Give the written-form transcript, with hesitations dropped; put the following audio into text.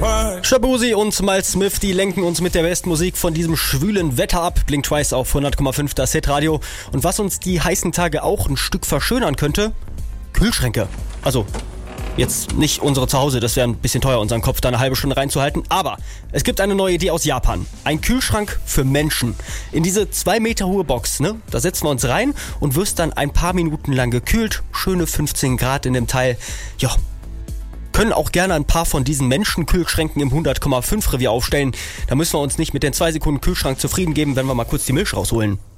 Shaboozey und Miles Smith, die lenken uns mit der besten Musik von diesem schwülen Wetter ab. Blink Twice auf 100,5 das Hitradio. Und was uns die heißen Tage auch ein Stück verschönern könnte, Kühlschränke. Also jetzt nicht unsere zu Hause, das wäre ein bisschen teuer, unseren Kopf da eine halbe Stunde reinzuhalten. Aber es gibt eine neue Idee aus Japan. Ein Kühlschrank für Menschen. In diese 2 Meter hohe Box, ne? Da setzen wir uns rein und wirst dann ein paar Minuten lang gekühlt. Schöne 15 Grad in dem Teil. Ja, können auch gerne ein paar von diesen Menschenkühlschränken im 100,5 Revier aufstellen. Da müssen wir uns nicht mit den 2 Sekunden Kühlschrank zufrieden geben, wenn wir mal kurz die Milch rausholen.